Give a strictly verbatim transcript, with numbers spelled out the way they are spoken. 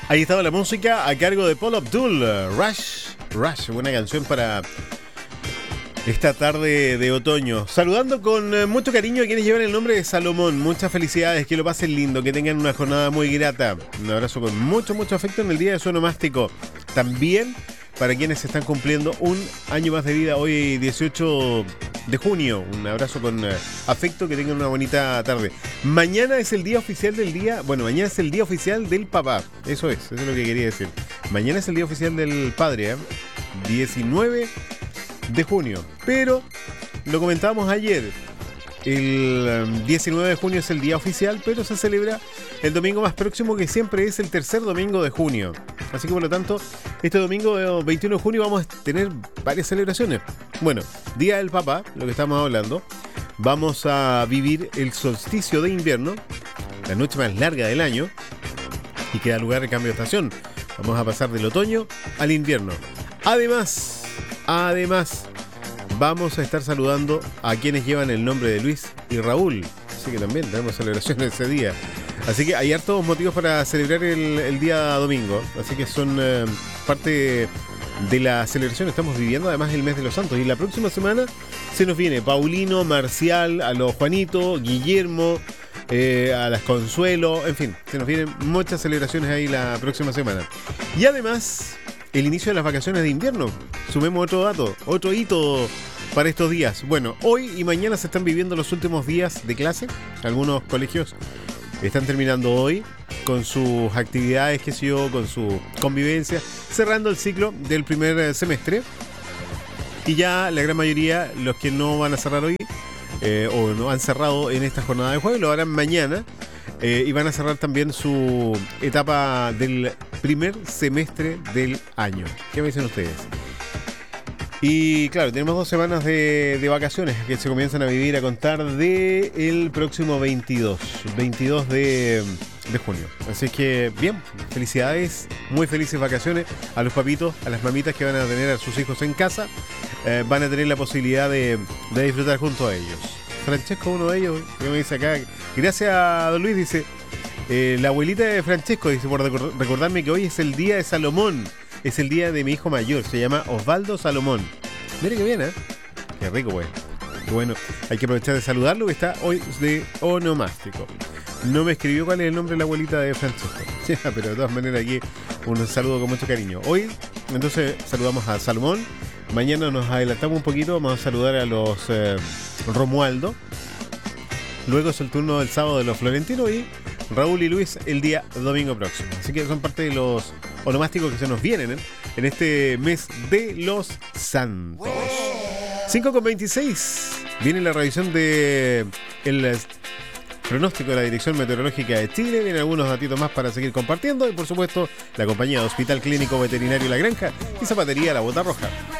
Ahí estaba la música a cargo de Paula Abdul, Rush, Rush, buena canción para esta tarde de otoño. Saludando con mucho cariño a quienes llevan el nombre de Salomón. Muchas felicidades, que lo pasen lindo, que tengan una jornada muy grata. Un abrazo con mucho, mucho afecto en el día de su onomástico. También para quienes están cumpliendo un año más de vida, hoy dieciocho de junio. Un abrazo con afecto, que tengan una bonita tarde. Mañana es el día oficial del día, bueno, mañana es el día oficial del papá. Eso es, eso es lo que quería decir. Mañana es el día oficial del padre, ¿eh? diecinueve de junio. Pero lo comentábamos ayer, el diecinueve de junio es el día oficial, pero se celebra el domingo más próximo, que siempre es el tercer domingo de junio. Así que por lo tanto, este domingo veintiuno de junio vamos a tener varias celebraciones. Bueno, Día del Papá, lo que estamos hablando. Vamos a vivir el solsticio de invierno, la noche más larga del año, y que da lugar al cambio de estación. Vamos a pasar del otoño al invierno. Además, además, vamos a estar saludando a quienes llevan el nombre de Luis y Raúl. Así que también tenemos celebraciones ese día. Así que hay hartos motivos para celebrar el, el día domingo. Así que son eh, parte de la celebración. Estamos viviendo además el mes de los santos. Y la próxima semana se nos viene Paulino, Marcial, a los Juanito, Guillermo, eh, a las Consuelo. En fin, se nos vienen muchas celebraciones ahí la próxima semana. Y además, el inicio de las vacaciones de invierno. Sumemos otro dato, otro hito para estos días. Bueno, hoy y mañana se están viviendo los últimos días de clase. Algunos colegios están terminando hoy con sus actividades, qué sé yo, con su convivencia, cerrando el ciclo del primer semestre. Y ya la gran mayoría, los que no van a cerrar hoy, eh, o no han cerrado en esta jornada de jueves, lo harán mañana. Eh, y van a cerrar también su etapa del primer semestre del año. ¿Qué me dicen ustedes? Y claro, tenemos dos semanas de, de vacaciones que se comienzan a vivir a contar de el próximo veintidós de, de junio. Así que bien, felicidades, muy felices vacaciones a los papitos, a las mamitas que van a tener a sus hijos en casa. Eh, van a tener la posibilidad de, de disfrutar junto a ellos. Francesco, uno de ellos, que me dice acá, gracias a don Luis, dice, eh, la abuelita de Francesco, dice, por recordarme que hoy es el día de Salomón. Es el día de mi hijo mayor, se llama Osvaldo Salomón. Mire que bien, ¿eh? Qué rico, güey. Qué bueno, hay que aprovechar de saludarlo, que está hoy de onomástico. No me escribió cuál es el nombre de la abuelita de Francisco. Pero de todas maneras aquí un saludo con mucho cariño. Hoy, entonces, saludamos a Salomón. Mañana nos adelantamos un poquito, vamos a saludar a los eh, Romualdo. Luego es el turno del sábado de los Florentinos y Raúl y Luis el día domingo próximo. Así que son parte de los onomásticos que se nos vienen ¿eh? en este mes de los santos. cinco con veintiséis. Viene la revisión de el pronóstico de la Dirección Meteorológica de Chile. Vienen algunos datitos más para seguir compartiendo. Y por supuesto, la compañía de Hospital Clínico Veterinario La Granja y Zapatería La Bota Roja.